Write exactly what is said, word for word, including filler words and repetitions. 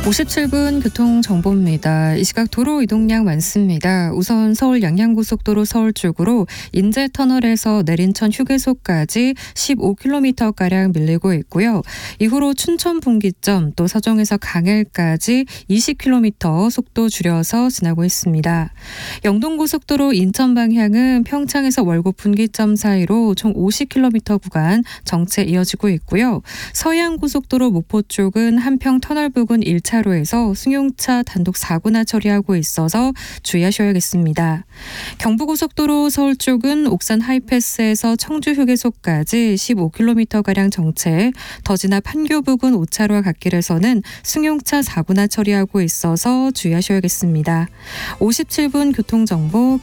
오십칠 분 교통정보입니다. 이 시각 도로 이동량 많습니다. 우선 서울 양양고속도로 서울 쪽으로 인제터널에서 내린천 휴게소까지 십오 킬로미터가량 밀리고 있고요. 이후로 춘천 분기점 또 서정에서 강일까지 이십 킬로미터 속도 줄여서 지나고 있습니다. 영동고속도로 인천 방향은 평창에서 월곡 분기점 사이로 총 오십 킬로미터 구간 정체 이어지고 있고요. 서해안고속도로 목포 쪽은 한평 터널 부근 일 차로에서 승용차 단독 사고나 처리하고 있어서 주의하셔야겠습니다. 경부고속도로 서울 쪽은 옥산 하이패스에서 청주 휴게소까지 십오 킬로미터가량 정체, 더 지나 판교 부근 오 차로와 갓길에서는 승용차 사고나 처리하고 있어서 주의하셔야겠습니다. 오십칠 분 교통정보